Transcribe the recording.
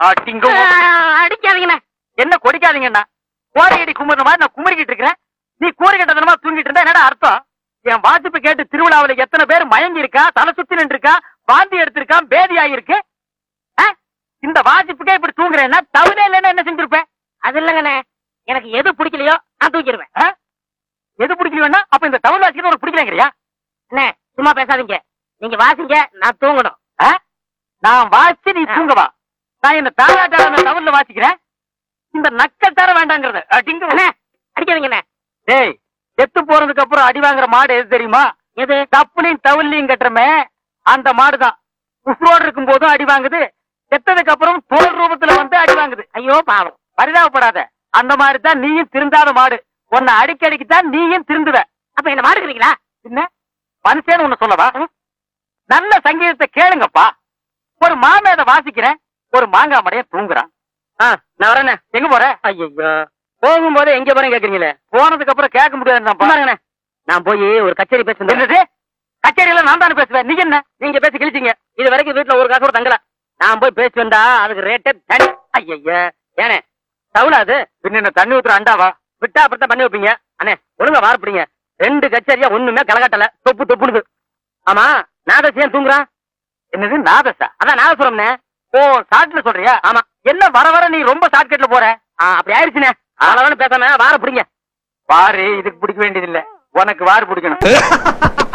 அடிக்காதீங்கண்ணே. என்ன கொடிக்காதீங்கண்ணா? கோரையடி குமுற மாதிரி நான் குமரிக்கிட்டு இருக்கிறேன். நீ கூரை கட்டதனமா தூங்கிட்டு இருந்தா என்னடா அர்த்தம்? என் வாசிப்பு கேட்டு திருவிழாவில் எத்தனை பேர் மயங்கி இருக்கா, தலை சுத்தி நின்று இருக்கா, வாந்தி எடுத்திருக்கான், பேதி ஆகிருக்கு. இந்த வாசிப்புக்கே இப்படி தூங்குறேன்னா தவிர இல்லைன்னா என்ன செஞ்சிருப்பேன்? அது இல்லங்கண்ணே, எனக்கு எது பிடிக்கலையோ நான் தூக்கிடுவேன். எது பிடிக்கலன்னா அப்ப இந்த தவறு வாசிக்கிறது ஒரு பிடிக்கலங்கிறியா? அண்ணே சும்மா பேசாதீங்க. நீங்க வாசிங்க, நான் தூங்கணும். நான் வாசி நீ தூங்கவா? நான் என்ன தாராட்டான தவறுல வாசிக்கிறேன். இந்த நக்கல் தர வேண்டாங்கிறது அடிக்காதீங்கண்ணே. டேய், செத்து போறதுக்கு அப்புறம் அடி வாங்குற மாடு எது தெரியுமா? எது? தப்புலையும் தவிலையும் கட்டுறமே அந்த மாடுதான். உசுரோடு இருக்கும் போதும் அடி வாங்குது, செத்ததுக்கு அப்புறம் தோல் ரூபத்துல வந்து அடி வாங்குது. ஐயோ பாவம், பரிதாபப்படாத. அந்த மாதிரி தான் நீயும் திருந்தாத மாடு. உன்னை அடிக்கடிக்கு தான் நீயும் திருந்துவ. அப்ப என்ன மாடுக்கிறீங்களா? என்ன மனுஷன்னு ஒண்ணு சொல்லவா? நல்ல சங்கீதத்தை கேளுங்கப்பா. ஒரு மாமேத வாசிக்கிறேன், ஒரு மாங்காய் மடைய தூங்குறான். நான் வரேண்ணே. எங்க போற? ஐயோ, போகும்போது எங்க போறேன் கேக்குறீங்களே. போனதுக்கு அப்புறம் கேட்க முடியாது. நான் போய் ஒரு கச்சேரி பேசுறது. கச்சேரி எல்லாம் நான் தானே பேசுவேன். நீங்க என்ன நீங்க பேசி கிழிச்சீங்க. இது வரைக்கும் வீட்டுல ஒரு காசு கூட தங்கல. நான் போய் பேசி வந்தா அதுக்கு ரேட்டே தனி. ஐயா ஏனே தவுலாது பின்ன தண்ணி ஊத்துற அண்டாவா? விட்டா அப்படித்தான் பண்ணி வைப்பீங்க. அண்ணே ஒழுங்கா வாரப்பிடிங்க. 2 கச்சேரியா ஒண்ணுமே கலகட்டல. தொப்பு தொப்புடுது. ஆமா, நாதஸ் ஏன் தூங்குறான்? என்னது நாதஸா? அதான் நாதசுரம்னே. ஓ, ஷார்ட்ல சொல்றியா? ஆமா. என்ன வர வர நீ ரொம்ப ஷார்ட்கட்ல போற. அப்படி ஆயிடுச்சுனே. அளவானு பேசாம வார பிடிங்க. வாரு இதுக்கு பிடிக்க வேண்டியது இல்ல, உனக்கு வாரு பிடிக்கணும்.